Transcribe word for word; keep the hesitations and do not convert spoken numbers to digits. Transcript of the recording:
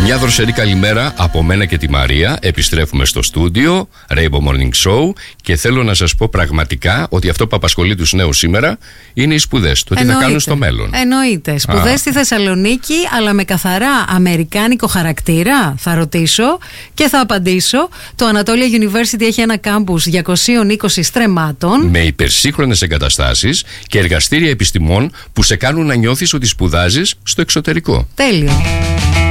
Μια δροσερή καλημέρα από μένα και τη Μαρία. Επιστρέφουμε στο στούντιο Rainbow Morning Show και θέλω να σας πω πραγματικά ότι αυτό που απασχολεί τους νέους σήμερα είναι οι σπουδές. Το τι θα κάνουν στο μέλλον. Εννοείται. Σπουδές στη Θεσσαλονίκη, αλλά με καθαρά αμερικάνικο χαρακτήρα, θα ρωτήσω και θα απαντήσω. Το Anatolia University έχει ένα κάμπους διακόσιες είκοσι στρεμμάτων, με υπερσύγχρονες εγκαταστάσεις και εργαστήρια επιστημών που σε κάνουν να νιώθεις ότι σπουδάζεις στο εξωτερικό. Τέλειο.